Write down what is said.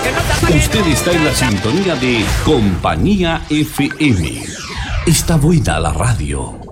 Usted está en la sintonía de Compañía FM. Está buena la radio.